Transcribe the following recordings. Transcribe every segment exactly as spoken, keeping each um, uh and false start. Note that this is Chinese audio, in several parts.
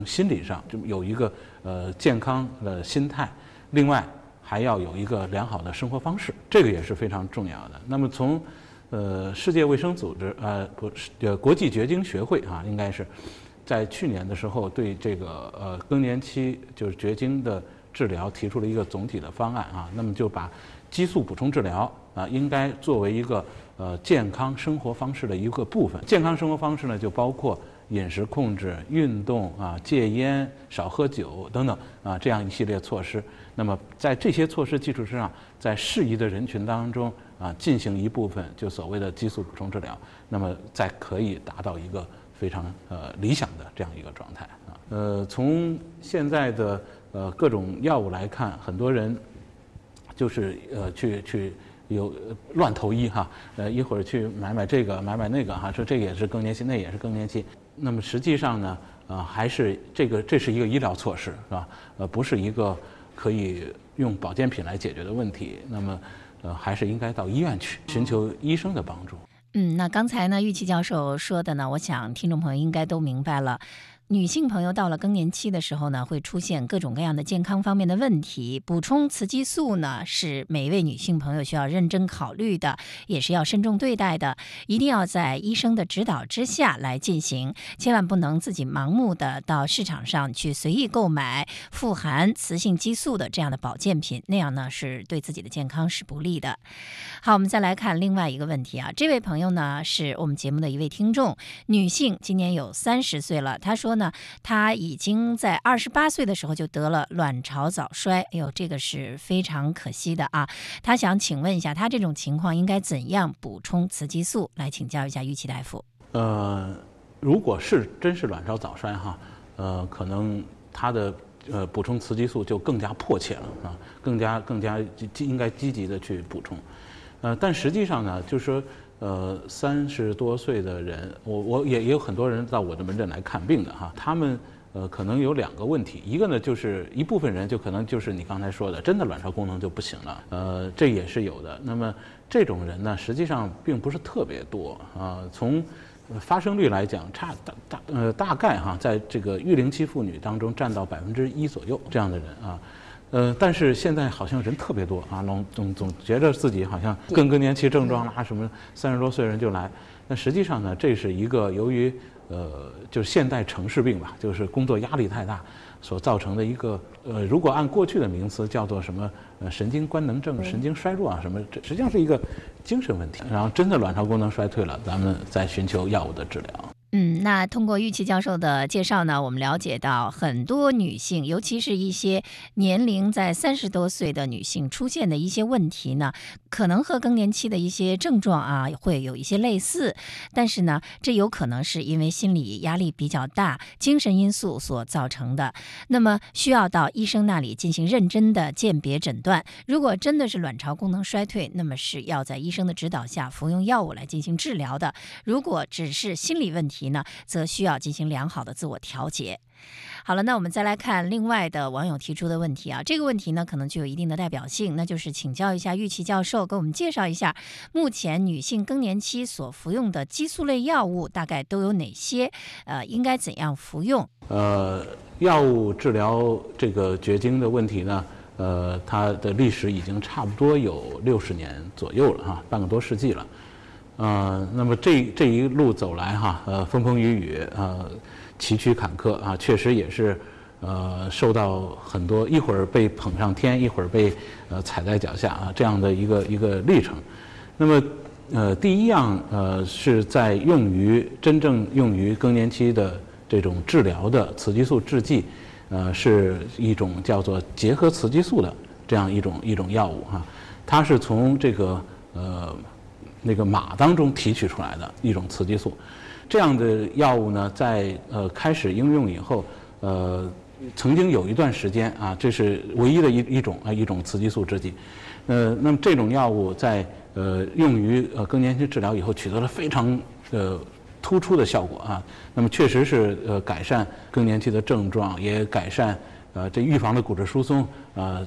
心理上就有一个呃健康的心态，另外还要有一个良好的生活方式，这个也是非常重要的。那么从呃世界卫生组织呃不是呃国际绝经学会啊，应该是在去年的时候对这个呃更年期就是绝经的治疗提出了一个总体的方案啊，那么就把激素补充治疗啊应该作为一个呃健康生活方式的一个部分。健康生活方式呢就包括饮食控制、运动啊、戒烟、少喝酒等等啊，这样一系列措施。那么在这些措施基础之上，在适宜的人群当中啊，进行一部分就所谓的激素补充治疗，那么再可以达到一个非常呃理想的这样一个状态啊。呃，从现在的呃各种药物来看，很多人就是呃去去。有乱投医哈，呃一会儿去买买这个买买那个哈，说这个也是更年期，那也是更年期。那么实际上呢，呃还是这个这是一个医疗措施是吧？呃不是一个可以用保健品来解决的问题。那么呃还是应该到医院去寻求医生的帮助。 嗯，那刚才呢，玉琦教授说的呢，我想听众朋友应该都明白了。女性朋友到了更年期的时候呢，会出现各种各样的健康方面的问题。补充雌激素呢，是每一位女性朋友需要认真考虑的，也是要慎重对待的。一定要在医生的指导之下来进行，千万不能自己盲目的到市场上去随意购买富含雌性激素的这样的保健品，那样呢是对自己的健康是不利的。好，我们再来看另外一个问题啊，这位朋友呢是我们节目的一位听众，女性，今年有三十岁了，她说呢。她已经在二十八岁的时候就得了卵巢早衰，哎呦，这个是非常可惜的啊。她想请问一下，她这种情况应该怎样补充雌激素？来请教一下玉琦大夫。 呃，如果是真是卵巢早衰哈，呃，可能她的呃补充雌激素就更加迫切了啊，更加更加应该积极的去补充。呃，但实际上呢，就是说。呃，三十多岁的人，我我也也有很多人到我的门诊来看病的哈，他们呃可能有两个问题，一个呢就是一部分人就可能就是你刚才说的，真的卵巢功能就不行了，呃，这也是有的。那么这种人呢，实际上并不是特别多啊、呃，从发生率来讲，差大大呃大概哈，在这个育龄期妇女当中占到百分之一左右这样的人啊。呃，但是现在好像人特别多啊，总总总觉得自己好像更更年期症状啦，什么三十多岁人就来。那实际上呢，这是一个由于呃，就是现代城市病吧，就是工作压力太大所造成的一个呃，如果按过去的名词叫做什么呃神经官能症、神经衰弱啊什么，这实际上是一个精神问题。然后真的卵巢功能衰退了，咱们再寻求药物的治疗。 嗯，那通过玉琦教授的介绍呢，我们了解到很多女性，尤其是一些年龄在三十多岁的女性出现的一些问题呢，可能和更年期的一些症状啊会有一些类似，但是呢，这有可能是因为心理压力比较大、精神因素所造成的。那么需要到医生那里进行认真的鉴别诊断。如果真的是卵巢功能衰退，那么是要在医生的指导下服用药物来进行治疗的。如果只是心理问题呢，则需要进行良好的自我调节。好了，那我们再来看另外的网友提出的问题啊，这个问题呢可能具有一定的代表性，那就是请教一下玉琦教授，给我们介绍一下目前女性更年期所服用的激素类药物大概都有哪些，呃，应该怎样服用？ 呃，药物治疗这个绝经的问题呢，呃，它的历史已经差不多有六十年左右了哈，半个多世纪了。呃，那么这这一路走来哈，呃，风风雨雨，呃，崎岖坎坷啊，确实也是，呃，受到很多一会儿被捧上天，一会儿被呃踩在脚下啊，这样的一个一个历程。那么，呃，第一样呃是在用于真正用于更年期的这种治疗的雌激素制剂，呃，是一种叫做结合雌激素的这样一种一种药物哈，它是从这个呃。那个马当中提取出来的一种雌激素，这样的药物呢，在呃开始应用以后，呃，曾经有一段时间啊，这是唯一的一一种啊一种雌激素制剂，呃，那么这种药物在呃用于呃更年期治疗以后，取得了非常呃突出的效果啊，那么确实是呃改善更年期的症状，也改善呃这预防的骨质疏松，呃。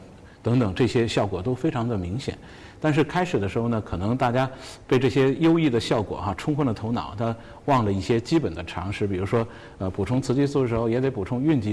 等等，这些效果都非常的明显。但是开始的时候呢，可能大家被这些优异的效果哈、啊、冲昏了头脑，他忘了一些基本的常识，比如说呃补充雌激素的时候也得补充孕激